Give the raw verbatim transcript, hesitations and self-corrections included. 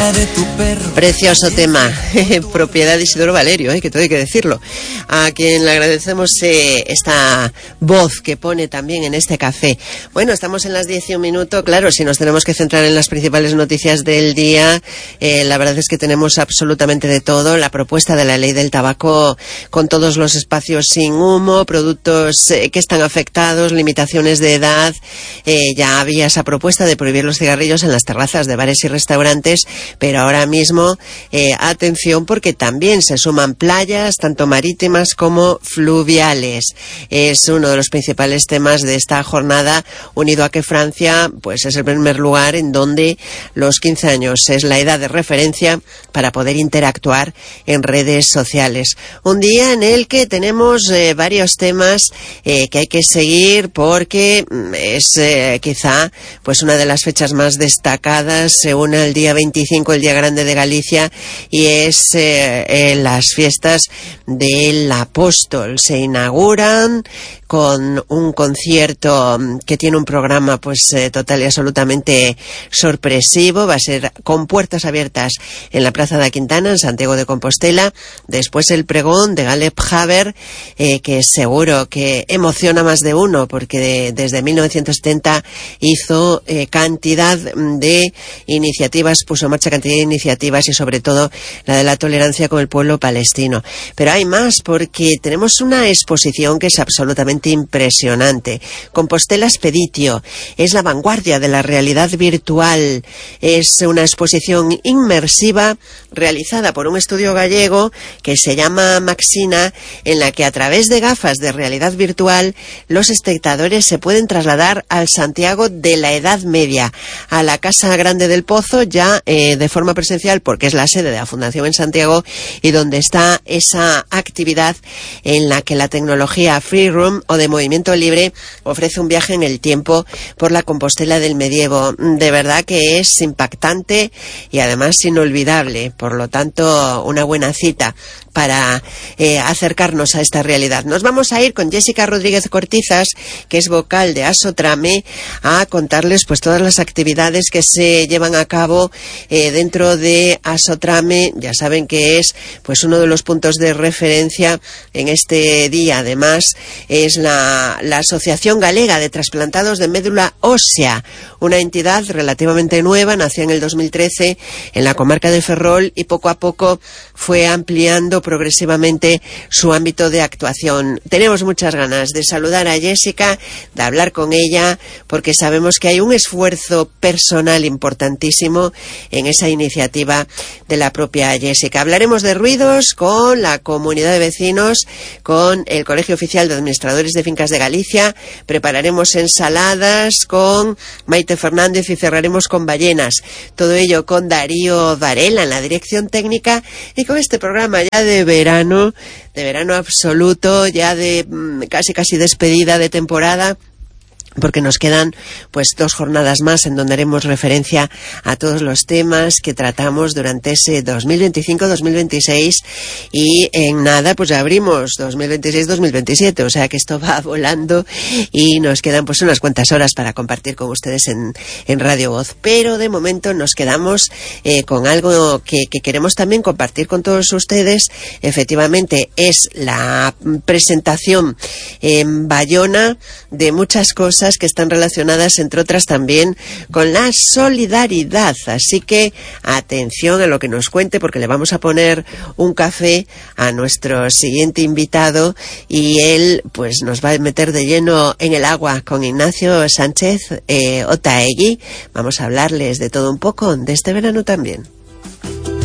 cara de tu perro. Precioso tema, propiedad de Isidoro Valerio, eh, que todo hay que decirlo, a quien le agradecemos eh, esta voz que pone también en este café. Bueno, estamos en las diez y un minuto, claro, si nos tenemos que centrar en las principales noticias del día, eh, la verdad es que tenemos absolutamente de todo. La propuesta de la ley del tabaco con todos los espacios sin humo, productos eh, que están afectados, limitaciones de edad, eh, ya había esa propuesta de prohibir los cigarrillos en las terrazas de bares y restaurantes, pero ahora mismo, eh, atención, porque también se suman playas, tanto marítimas como fluviales. Es uno de los principales temas de esta jornada, unido a que Francia pues es el primer lugar en donde los quince años es la edad de referencia para poder interactuar en redes sociales. Un día en el que tenemos eh, varios temas eh, que hay que seguir, porque es eh, quizá pues una de las fechas más destacadas. Se une el día veinticinco, el Día Grande de Galicia, y es eh, eh, las fiestas del Apóstol. Se inauguran con un concierto que tiene un programa pues eh, total y absolutamente sorpresivo. Va a ser con puertas abiertas en la Plaza de Quintana, en Santiago de Compostela. Después el pregón de Galeb Haber, eh, que seguro que emociona a más de uno, porque de, desde mil novecientos setenta hizo eh, cantidad de iniciativas, puso en marcha cantidad de iniciativas, y sobre todo la de la tolerancia con el pueblo palestino. Pero hay más, porque tenemos una exposición que es absolutamente impresionante. Compostela Expeditio es la vanguardia de la realidad virtual. Es una exposición inmersiva realizada por un estudio gallego que se llama Maxina, en la que a través de gafas de realidad virtual los espectadores se pueden trasladar al Santiago de la Edad Media, a la Casa Grande del Pozo, ya eh, de forma presencial, porque es la sede de la Fundación en Santiago, y donde está esa actividad en la que la tecnología Free Room o de movimiento libre ofrece un viaje en el tiempo por la Compostela del medievo. De verdad que es impactante y además inolvidable. Por lo tanto, una buena cita para eh, acercarnos a esta realidad. Nos vamos a ir con Jessica Rodríguez Cortizas, que es vocal de Asotrame, a contarles pues todas las actividades que se llevan a cabo eh, dentro de Asotrame. Ya saben que es pues uno de los puntos de referencia en este día. Además, es la, la Asociación Galega de Trasplantados de Médula Ósea, una entidad relativamente nueva, nació en el dos mil trece en la comarca de Ferrol, y poco a poco fue ampliando progresivamente su ámbito de actuación. Tenemos muchas ganas de saludar a Jessica, de hablar con ella, porque sabemos que hay un esfuerzo personal importantísimo en esa iniciativa de la propia Jessica. Hablaremos de ruidos con la comunidad de vecinos, con el Colegio Oficial de Administradores de Fincas de Galicia, prepararemos ensaladas con Maite Fernández y cerraremos con ballenas. Todo ello con Darío Varela en la dirección técnica, y con este programa ya de verano, de verano absoluto, ya de mmm, casi casi despedida de temporada, porque nos quedan pues dos jornadas más en donde haremos referencia a todos los temas que tratamos durante ese dos mil veinticinco dos mil veintiséis, y en nada pues ya abrimos dos mil veintiséis dos mil veintisiete, o sea que esto va volando y nos quedan pues unas cuantas horas para compartir con ustedes en, en Radio Voz. Pero de momento nos quedamos eh, con algo que, que queremos también compartir con todos ustedes. Efectivamente es la presentación en Bayona de muchas cosas que están relacionadas, entre otras, también con la solidaridad. Así que atención a lo que nos cuente, porque le vamos a poner un café a nuestro siguiente invitado, y él pues nos va a meter de lleno en el agua con Ignacio Sánchez eh, Otaegui. Vamos a hablarles de todo un poco de este verano también.